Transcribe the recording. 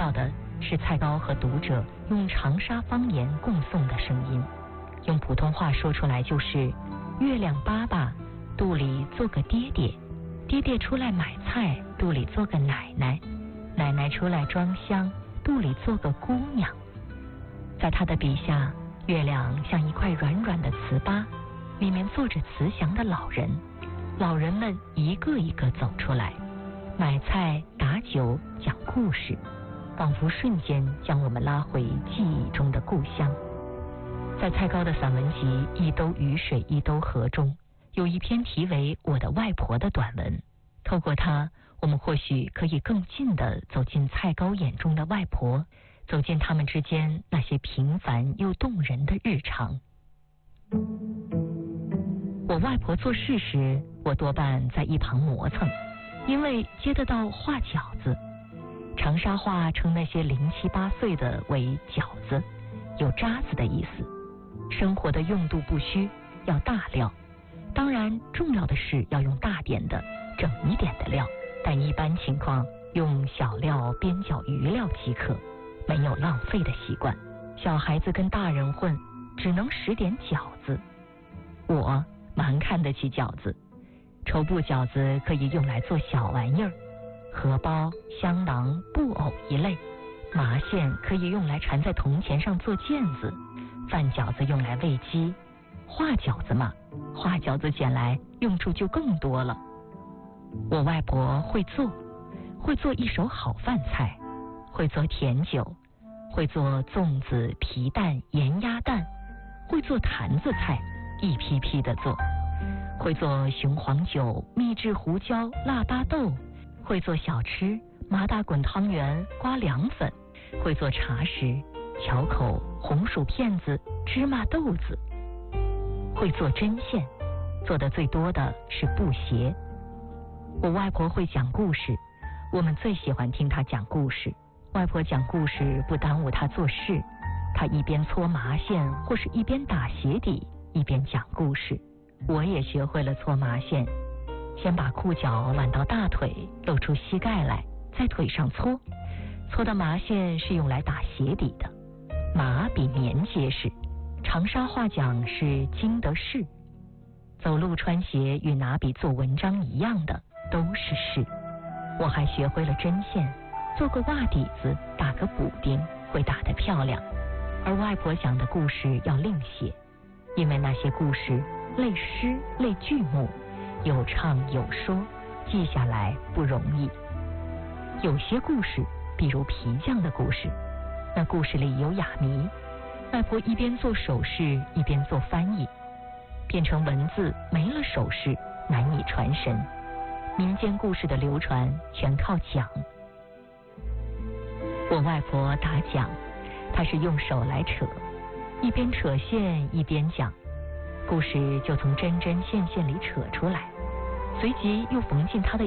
到的是蔡高和读者用长沙方言共诵的声音，用普通话说出来就是月亮爸爸肚里做个爹爹，爹爹出来买菜肚里做个奶奶，奶奶出来装箱肚里做个姑娘。在他的笔下，月亮像一块软软的糍粑，里面坐着慈祥的老人，老人们一个一个走出来，买菜打酒讲故事，仿佛瞬间将我们拉回记忆中的故乡。在蔡高的散文集《一兜雨水一兜河》中，有一篇题为《我的外婆》的短文，透过它，我们或许可以更近地走进蔡高眼中的外婆，走进他们之间那些平凡又动人的日常。我外婆做事时，我多半在一旁磨蹭，因为接得到画饺子。长沙话称那些07、8岁的为饺子，有渣子的意思。生活的用度不虚，要大料，当然重要的是要用大点的整一点的料，但一般情况用小料边角余料即可，没有浪费的习惯。小孩子跟大人混，只能使点饺子。我蛮看得起饺子，绸布饺子可以用来做小玩意儿，荷包、香囊、布偶一类，麻线可以用来缠在铜钱上做毽子，饭饺子用来喂鸡，画饺子嘛，画饺子捡来用处就更多了。我外婆会做一手好饭菜，会做甜酒，会做粽子、皮蛋、盐鸭蛋，会做坛子菜，一批批的做，会做雄黄酒、秘制胡椒、腊八豆，会做小吃、麻大滚汤圆、瓜凉粉，会做茶食、巧口、红薯片子、芝麻豆子，会做针线，做的最多的是布鞋。我外婆会讲故事，我们最喜欢听她讲故事。外婆讲故事不耽误她做事，她一边搓麻线或是一边打鞋底，一边讲故事。我也学会了搓麻线，先把裤脚挽到大腿，露出膝盖来，在腿上搓，搓的麻线是用来打鞋底的。麻比棉结实，长沙话讲是经得事。走路穿鞋与拿笔做文章一样的，都是事。我还学会了针线，做个袜底子，打个补丁，会打得漂亮。而外婆讲的故事要另写，因为那些故事类诗类剧目，有唱有说，记下来不容易。有些故事，比如皮匠的故事，那故事里有哑谜，外婆一边做手势一边做翻译，变成文字没了手势，难以传神。民间故事的流传全靠讲。我外婆打讲，她是用手来扯，一边扯线一边讲，故事就从针针线线里扯出来，随即又缝进她的